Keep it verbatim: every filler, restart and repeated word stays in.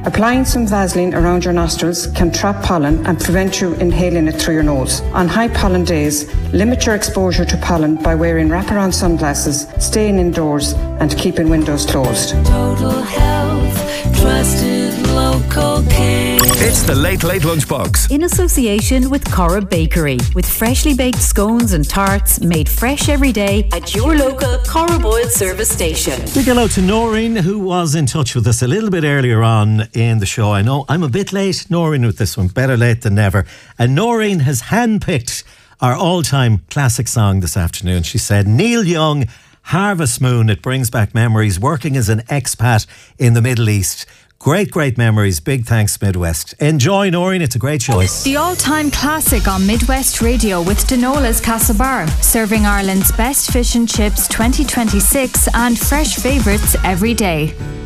Applying some Vaseline around your nostrils can trap pollen and prevent you inhaling it through your nose. On high pollen days, limit your exposure to pollen by wearing wraparound sunglasses, staying indoors and keeping windows closed. Total Health, trusted local care. It's the Late Late Lunchbox. In association with Corra Bakery, with freshly baked scones and tarts made fresh every day at your local Corra Boyle service station. Big hello to Noreen, who was in touch with us a little bit earlier on in the show. I know I'm a bit late, Noreen, with this one. Better late than never. And Noreen has handpicked our all-time classic song this afternoon. She said, Neil Young, Harvest Moon. It brings back memories working as an expat in the Middle East. Great, great memories. Big thanks, Midwest. Enjoy, Noreen. It's a great choice. The all-time classic on Midwest Radio with Denola's Castlebar, serving Ireland's best fish and chips twenty twenty-six and fresh favourites every day.